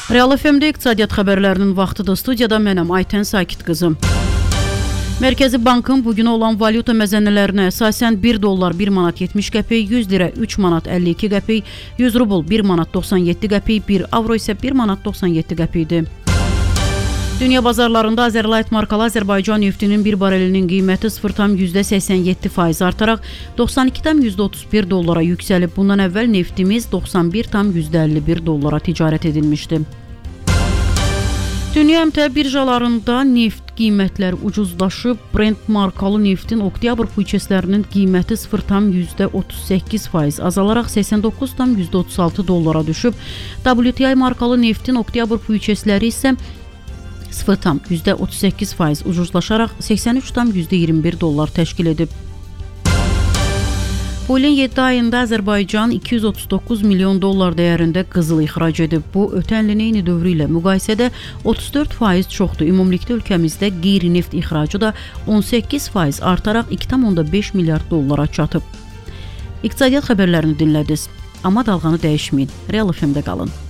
Real FM-də iqtisadiyyat xəbərlərinin vaxtıdır. Studiyada mənəm Aytən Sakit qızım. Mərkəzi Bankın bugün olan valyuta məzənnələrinə əsasən 1 dollar 1 manat 70 qəpik, 100 lirə 3 manat 52 qəpik, 100 rubl 1 manat 97 qəpik, 1 avro isə 1 manat 97 qəpikdir. Dünya bazarlarında Azerlight markalı Azərbaycan neftinin bir barelinin qiyməti 0,87% artaraq 92,31 dollara yüksəlib. Bundan əvvəl neftimiz 91,51 dollara ticarət edilmişdi. Dünya əmtəə birjalarında neft qiymətləri ucuzlaşıb. Brent markalı neftin oktyabr füyçeslərinin qiyməti 0,38% azalaraq 89,36 dollara düşüb. WTI markalı neftin oktyabr füyçesləri isə 0,38% ucuzlaşaraq 83,21 dollar təşkil edib. Bu ilin 7 ayında Azərbaycan 239 milyon dollar dəyərində qızıl ixrac edib. Bu, ötən ilin eyni dövrü ilə müqayisədə 34% çoxdur. Ümumilikdə ölkəmizdə qeyri-neft ixracı da 18% artaraq 2,5 milyard dollara çatıb. İqtisadiyyat xəbərlərini dinlədiniz. Amma dalğanı dəyişməyin. Real FM-də qalın.